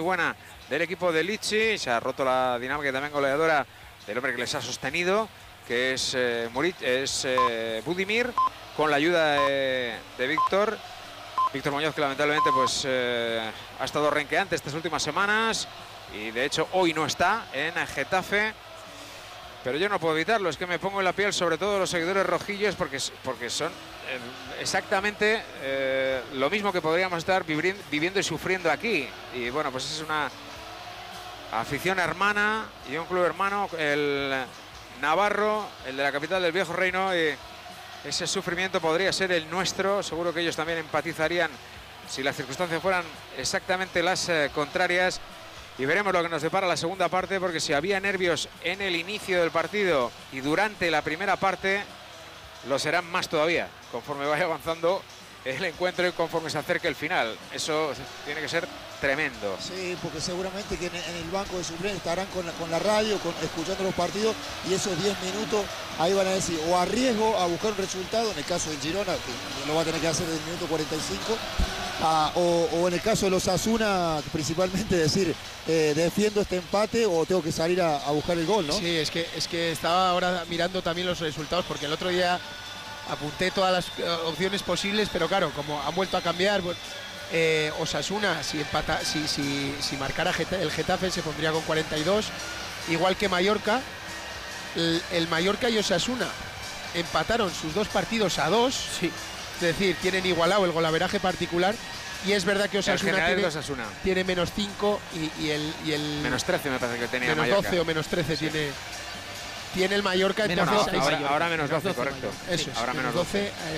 muy buena del equipo de Lichi. Se ha roto la dinámica también goleadora del hombre que les ha sostenido, que es Budimir, con la ayuda de Víctor Muñoz, que lamentablemente pues ha estado renqueante estas últimas semanas y de hecho hoy no está en Getafe. Pero yo no puedo evitarlo, es que me pongo en la piel sobre todo los seguidores rojillos porque son exactamente lo mismo que podríamos estar viviendo y sufriendo aquí. Y bueno, pues es una afición hermana y un club hermano, el navarro, el de la capital del viejo reino, y ese sufrimiento podría ser el nuestro. Seguro que ellos también empatizarían si las circunstancias fueran exactamente las contrarias. Y veremos lo que nos depara la segunda parte, porque si había nervios en el inicio del partido y durante la primera parte, lo serán más todavía conforme vaya avanzando el encuentro y conforme se acerque el final. Eso tiene que ser tremendo. Sí, porque seguramente que en el banco de suplentes estarán con la radio, escuchando los partidos, y esos 10 minutos ahí van a decir, o arriesgo a buscar un resultado, en el caso de Girona, que lo va a tener que hacer en el minuto 45, o en el caso de los Osasuna, principalmente decir, defiendo este empate o tengo que salir a buscar el gol, ¿no? Sí, es que estaba ahora mirando también los resultados, porque el otro día apunté todas las opciones posibles, pero claro, como han vuelto a cambiar, Osasuna, si marcara el Getafe, se pondría con 42, igual que Mallorca. El Mallorca y Osasuna empataron sus dos partidos a 2, sí. Es decir, tienen igualado el golaveraje particular, y es verdad que Osasuna tiene menos 5 y el menos 13 me parece que tenía menos Mallorca. 12 o menos 13 sí. tiene el Mallorca. Ahora menos 12, correcto. Eso es, ahora menos 12.